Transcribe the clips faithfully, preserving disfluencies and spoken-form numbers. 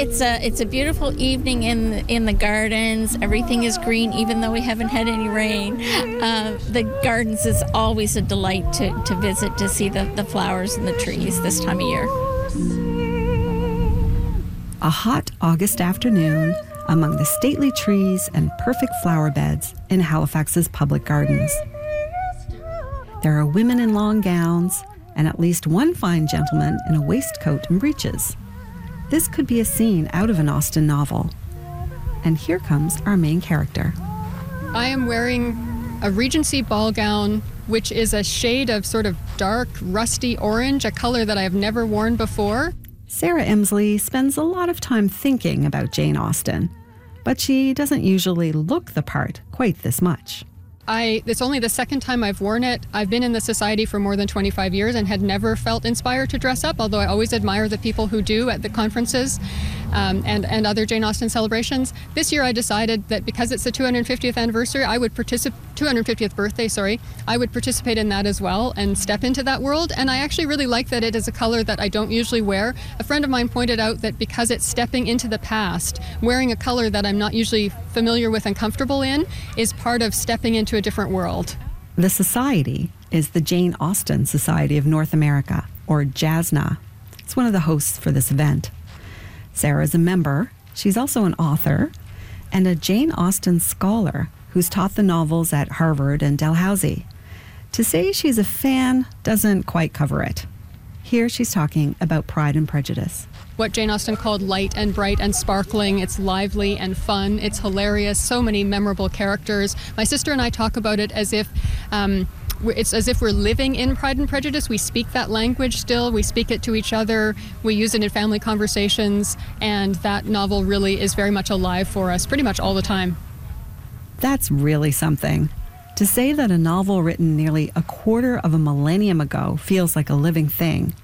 it's a it's a beautiful evening in the, in the gardens. Everything is green, even though we haven't had any rain. Uh, the gardens is always a delight to, to visit, to see the, the flowers and the trees this time of year. A hot August afternoon among the stately trees and perfect flower beds in Halifax's public gardens. There are women in long gowns and at least one fine gentleman in a waistcoat and breeches. This could be a scene out of an Austen novel. And here comes our main character. I am wearing a Regency ball gown, which is a shade of sort of dark, rusty orange, a color that I have never worn before. Sarah Emsley spends a lot of time thinking about Jane Austen, but she doesn't usually look the part quite this much. I, it's only the second time I've worn it. I've been in the Society for more than twenty-five years and had never felt inspired to dress up, although I always admire the people who do at the conferences um, and, and other Jane Austen celebrations. This year I decided that because it's the two hundred fiftieth anniversary, I would participate, two hundred fiftieth birthday, sorry, I would participate in that as well and step into that world. And I actually really like that it is a color that I don't usually wear. A friend of mine pointed out that because it's stepping into the past, wearing a color that I'm not usually familiar with and comfortable in is part of stepping into a different world. The Society is the Jane Austen Society of North America, or J A S N A. It's one of the hosts for this event. Sarah is a member. She's also an author and a Jane Austen scholar who's taught the novels at Harvard and Dalhousie. To say she's a fan doesn't quite cover it. Here she's talking about Pride and Prejudice. What Jane Austen called light and bright and sparkling. It's lively and fun. It's hilarious. So many memorable characters. My sister and I talk about it as if um, it's as if we're living in Pride and Prejudice. We speak that language still. We speak it to each other. We use it in family conversations. And that novel really is very much alive for us pretty much all the time. That's really something. To say that a novel written nearly a quarter of a millennium ago feels like a living thing.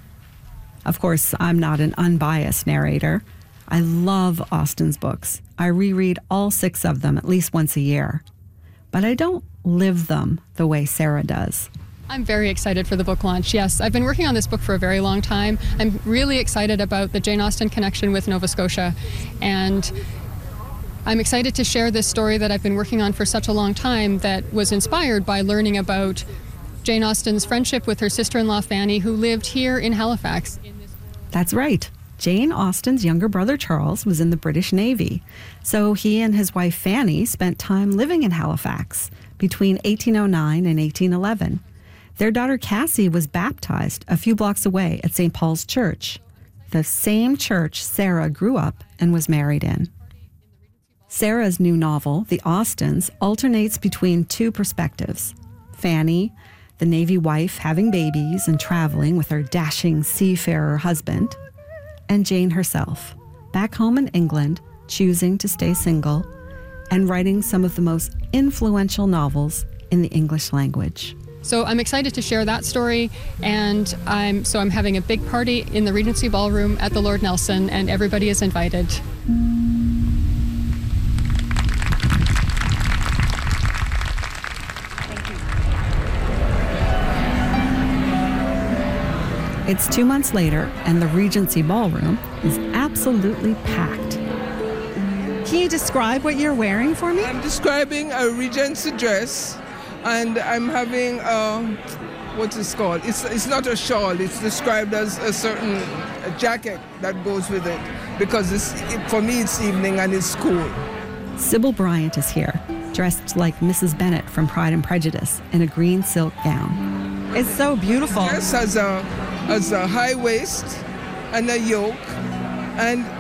Of course, I'm not an unbiased narrator. I love Austen's books. I reread all six of them at least once a year. But I don't live them the way Sarah does. I'm very excited for the book launch, yes. I've been working on this book for a very long time. I'm really excited about the Jane Austen connection with Nova Scotia. And I'm excited to share this story that I've been working on for such a long time that was inspired by learning about Jane Austen's friendship with her sister-in-law Fanny, who lived here in Halifax. That's right. Jane Austen's younger brother Charles was in the British Navy, so he and his wife Fanny spent time living in Halifax between eighteen oh nine and eighteen eleven. Their daughter Cassie was baptized a few blocks away at Saint Paul's Church, the same church Sarah grew up and was married in. Sarah's new novel, The Austens, alternates between two perspectives. Fanny, the Navy wife having babies and traveling with her dashing seafarer husband, and Jane herself, back home in England, choosing to stay single and writing some of the most influential novels in the English language. So I'm excited to share that story, and I'm so I'm having a big party in the Regency Ballroom at the Lord Nelson, and everybody is invited. It's two months later, and the Regency Ballroom is absolutely packed. Can you describe what you're wearing for me? I'm describing a Regency dress, and I'm having a, what's it called? It's, it's not a shawl, it's described as a certain a jacket that goes with it, because it's, it, for me it's evening and it's cool. Sybil Bryant is here, dressed like Missus Bennet from Pride and Prejudice in a green silk gown. It's so beautiful. The dress has a, has a high waist and a yoke, and